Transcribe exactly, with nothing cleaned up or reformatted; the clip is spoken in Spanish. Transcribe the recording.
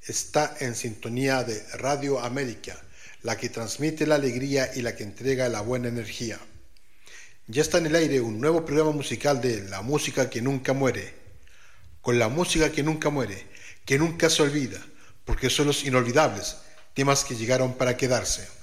está en sintonía de Radio América, la que transmite la alegría y la que entrega la buena energía. Ya está en el aire un nuevo programa musical de La Música que Nunca Muere, con la música que nunca muere, que nunca se olvida, porque son los inolvidables temas que llegaron para quedarse.